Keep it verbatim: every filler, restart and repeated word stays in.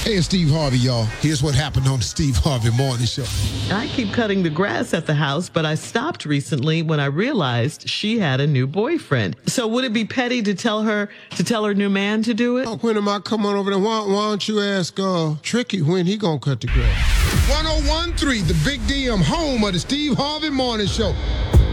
Hey, it's Steve Harvey, y'all. Here's what happened on the Steve Harvey Morning Show. I keep cutting the grass at the house, but I stopped recently when I realized she had a new boyfriend. So would it be petty to tell her to tell her new man to do it? Oh, when am I come on over there? Why, why don't you ask uh, Tricky when he gonna cut the grass? one oh one point three, the Big D M, home of the Steve Harvey Morning Show.